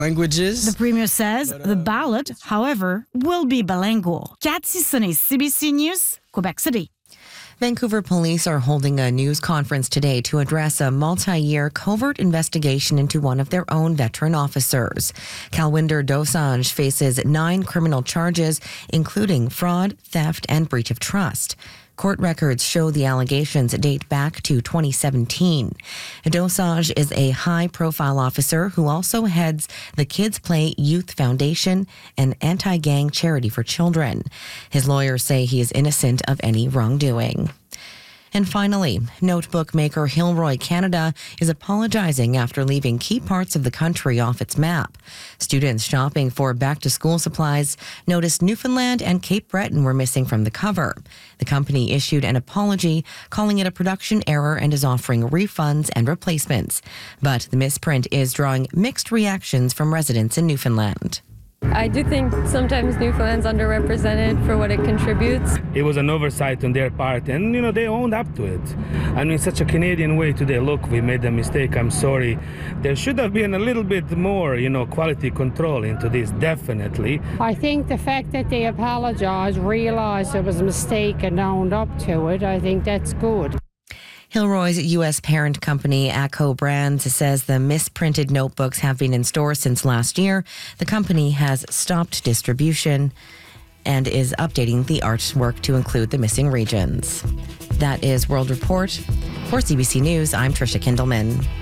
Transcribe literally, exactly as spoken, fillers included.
languages. The premier says the ballot, however, will be bilingual. Kathy Sonnet, C B C News, Quebec City. Vancouver police are holding a news conference today to address a multi-year covert investigation into one of their own veteran officers. Calwinder Dosanjh faces nine criminal charges, including fraud, theft, and breach of trust. Court records show the allegations date back to twenty seventeen. Dosanjh is a high-profile officer who also heads the Kids Play Youth Foundation, an anti-gang charity for children. His lawyers say he is innocent of any wrongdoing. And finally, notebook maker Hilroy Canada is apologizing after leaving key parts of the country off its map. Students shopping for back-to-school supplies noticed Newfoundland and Cape Breton were missing from the cover. The company issued an apology, calling it a production error, and is offering refunds and replacements. But the misprint is drawing mixed reactions from residents in Newfoundland. I do think sometimes Newfoundland's underrepresented for what it contributes. It was an oversight on their part, and, you know, they owned up to it. I mean, such a Canadian way today, look, we made a mistake, I'm sorry. There should have been a little bit more, you know, quality control into this, definitely. I think the fact that they apologised, realised it was a mistake and owned up to it, I think that's good. Hilroy's U S parent company, ACO Brands, says the misprinted notebooks have been in stores since last year. The company has stopped distribution and is updating the artwork to include the missing regions. That is World Report. For C B C News, I'm Trisha Kindelman.